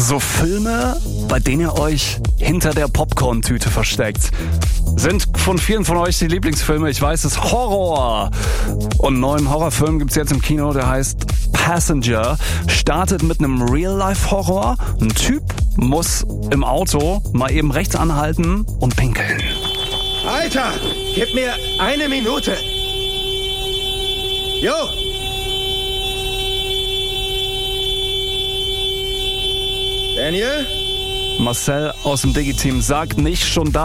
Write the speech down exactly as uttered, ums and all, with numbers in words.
So Filme, bei denen ihr euch hinter der Popcorn-Tüte versteckt, sind von vielen von euch die Lieblingsfilme. Ich weiß es, Horror. Und einen neuen Horrorfilm gibt's jetzt im Kino, der heißt Passenger. Startet mit einem Real-Life-Horror. Ein Typ muss im Auto mal eben rechts anhalten und pinkeln. Alter, gib mir eine Minute. Jo. Daniel? Marcel aus dem Digi-Team sagt nicht schon da